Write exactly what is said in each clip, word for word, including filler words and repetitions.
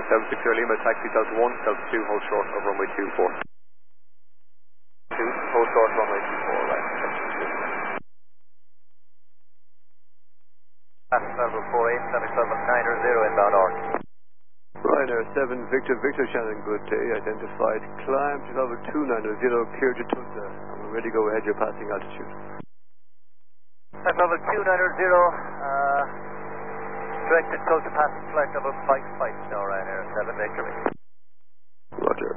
seven six zero Lima, taxi Delta one, Delta two, hold short of runway two four. two, hold short runway two four, right. Passenger level four eight, seven seven nine zero inbound arc. Ryanair seven Victor Victor Shannon, good day, identified. Climb to level two nine zero, clear to Tulsa. And we're ready to go ahead, your passing altitude. Flight level two nine zero, uh, directed Tulsa passing flight level five five now, Ryanair seven Victor. Roger.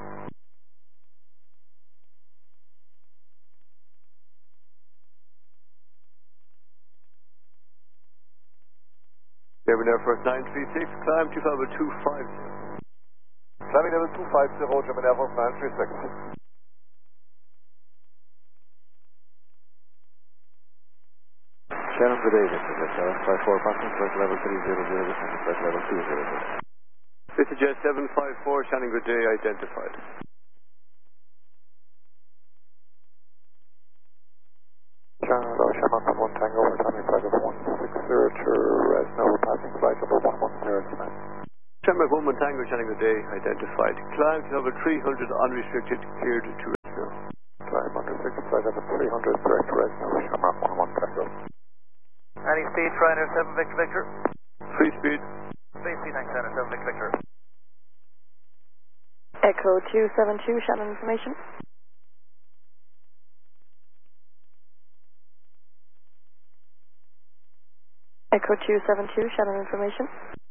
German Air Force nine three six, climb to level two five zero. Climbing level two five zero, German Air Force nine three six. Shannon, good day, Victor Jet seven five four, passing flight level three zero zero, descending flight level two zero zero. Victor Jet seven five four, Shannon, good day, identified. Shannon, hello, Shannon, one Tango, we're climbing flight level one six zero to Resno, passing flight level one one zero tonight. Shamrock one one Tango, Shannon, good day, identified. Climb to level three hundred, unrestricted, cleared to Resno. Climb unrestricted, flight level three hundred, direct to Resno, Shamrock one one Tango. Any speed, Ryanair seven Victor Victor. Free speed. Free speed, thanks, Ryanair seven Victor Victor. Echo two seven two, Shannon information. Echo two seven two, Shannon information.